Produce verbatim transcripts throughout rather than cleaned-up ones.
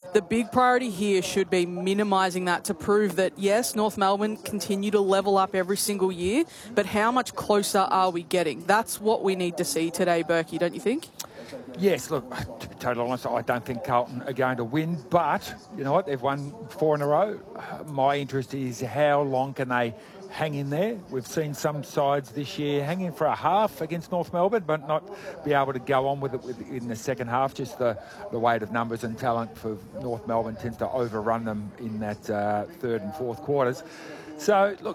the big priority here should be minimising that to prove that, yes, North Melbourne continue to level up every single year, but how much closer are we getting? That's what we need to see today, Berkey, don't you think? Yes, look, to be totally honest, I don't think Carlton are going to win, but you know what? They've won four in a row. My interest is how long can they hang in there. We've seen some sides this year hang in for a half against North Melbourne, but not be able to go on with it with, in the second half. Just the, the weight of numbers and talent for North Melbourne tends to overrun them in that uh, third and fourth quarters. So, look,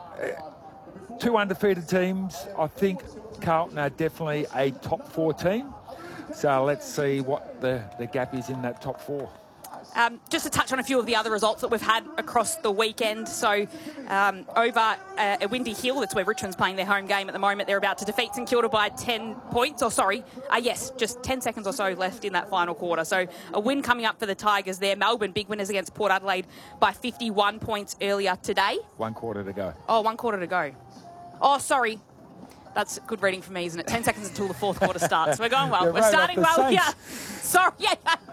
uh, two undefeated teams. I think Carlton are definitely a top four team. So let's see what the, the gap is in that top four. Um, just to touch on a few of the other results that we've had across the weekend. So um, over uh, at Windy Hill, that's where Richmond's playing their home game at the moment. They're about to defeat St Kilda by ten points. Or sorry, uh, yes, just ten seconds or so left in that final quarter. So a win coming up for the Tigers there. Melbourne, big winners against Port Adelaide by fifty-one points earlier today. One quarter to go. Oh, one quarter to go. Oh, sorry. That's good reading for me, isn't it? Ten seconds until the fourth quarter starts. We're going well. You're We're right starting off the well here. Saints. Sorry. Yeah.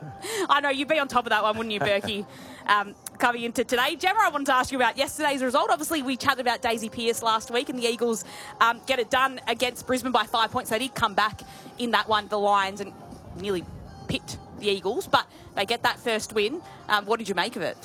I know, you'd be on top of that one, wouldn't you, Berkey? Um, coming into today. Gemma, I wanted to ask you about yesterday's result. Obviously, we chatted about Daisy Pearce last week, and the Eagles um, get it done against Brisbane by five points. They did come back in that one, the Lions, and nearly pipped the Eagles, but they get that first win. Um, what did you make of it?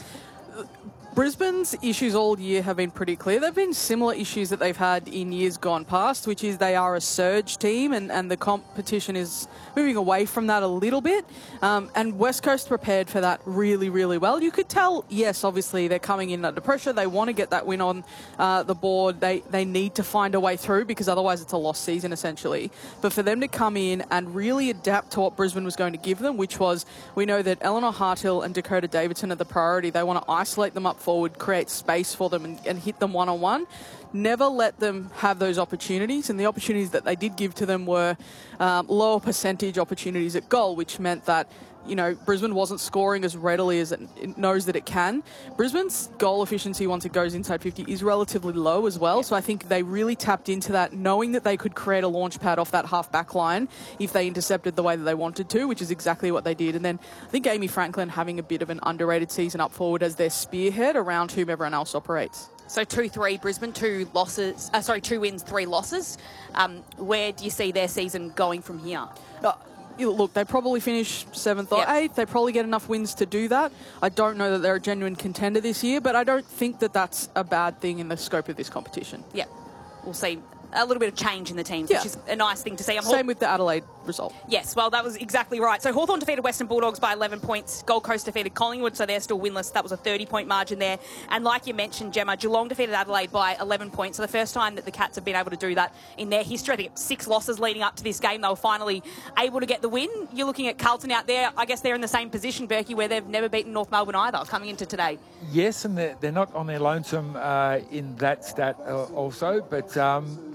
Brisbane's issues all year have been pretty clear. They've been similar issues that they've had in years gone past, which is they are a surge team and, and the competition is moving away from that a little bit. Um, and West Coast prepared for that really, really well. You could tell, yes, obviously they're coming in under pressure. They want to get that win on uh, the board. They, they need to find a way through because otherwise it's a lost season essentially. But for them to come in and really adapt to what Brisbane was going to give them, which was, we know that Eleanor Harthill and Dakota Davidson are the priority. They want to isolate them up forward, create space for them and, and hit them one-on-one. Never let them have those opportunities, and the opportunities that they did give to them were um, lower percentage opportunities at goal, which meant that, you know, Brisbane wasn't scoring as readily as it, it knows that it can. Brisbane's goal efficiency once it goes inside fifty is relatively low as well, so I think they really tapped into that, knowing that they could create a launch pad off that half-back line if they intercepted the way that they wanted to, which is exactly what they did. And then I think Amy Franklin having a bit of an underrated season up forward as their spearhead around whom everyone else operates. So two three Brisbane, two losses, uh, sorry, two wins, three losses. Um, where do you see their season going from here? Uh, Look, they probably finish seventh or yep. eighth. They probably get enough wins to do that. I don't know that they're a genuine contender this year, but I don't think that that's a bad thing in the scope of this competition. Yeah, we'll see a little bit of change in the teams, yeah. which is a nice thing to see. I'm Same with the Adelaide result. Yes, well, that was exactly right. So Hawthorn defeated Western Bulldogs by eleven points. Gold Coast defeated Collingwood, so they're still winless. That was a thirty-point margin there. And like you mentioned, Gemma, Geelong defeated Adelaide by eleven points. So the first time that the Cats have been able to do that in their history. I think six losses leading up to this game. They were finally able to get the win. You're looking at Carlton out there. I guess they're in the same position, Berkey, where they've never beaten North Melbourne either, coming into today. Yes, and they're, they're not on their lonesome uh, in that stat uh, also, but um,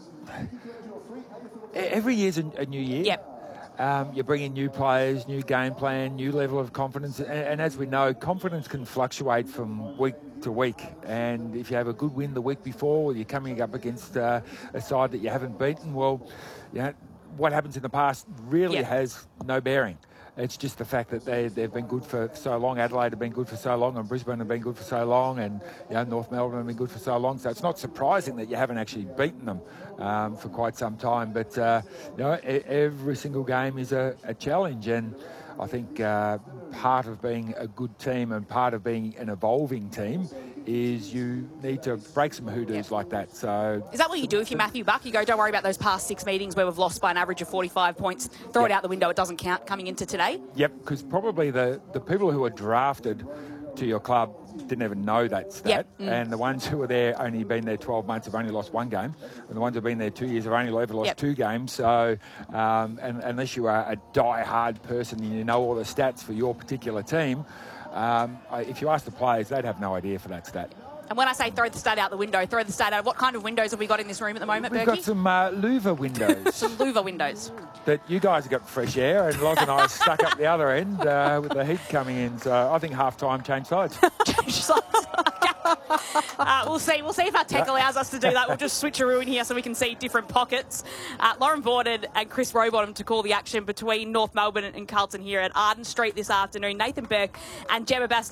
every year's a, a new year. Yep. Um, you bring in new players, new game plan, new level of confidence. And, and as we know, confidence can fluctuate from week to week. And if you have a good win the week before, or you're coming up against uh, a side that you haven't beaten, well, you know, what happens in the past really yep. has no bearing. It's just the fact that they, they've been good for so long. Adelaide have been good for so long, and Brisbane have been good for so long, and you know, North Melbourne have been good for so long. So it's not surprising that you haven't actually beaten them um, for quite some time. But uh, you know, every single game is a, a challenge, and I think uh, part of being a good team and part of being an evolving team is you need to break some hoodoos yep. like that. So is that what you do if you're Matthew Buck? You go, don't worry about those past six meetings where we've lost by an average of forty-five points. Throw yep. it out the window. It doesn't count coming into today. Yep, because probably the, the people who are drafted to your club didn't even know that stat. Yep. Mm. And the ones who are there, only been there twelve months, have only lost one game. And the ones who have been there two years have only ever lost yep. two games. So um, and, unless you are a die-hard person and you know all the stats for your particular team, um, if you ask the players, they'd have no idea for that stat. And when I say throw the stat out the window, throw the stat out, what kind of windows have we got in this room at the moment, We've Berkey? got some uh, louver windows. Some louver windows. That you guys have got fresh air, and Loz and I are stuck up the other end uh, with the heat coming in. So I think half-time change sides. Change sides. Uh, we'll see. We'll see if our tech allows us to do that. We'll just switcheroo in here so we can see different pockets. Uh, Lauren Borden and Chris Rowbottom to call the action between North Melbourne and Carlton here at Arden Street this afternoon. Nathan Burke and Gemma Basti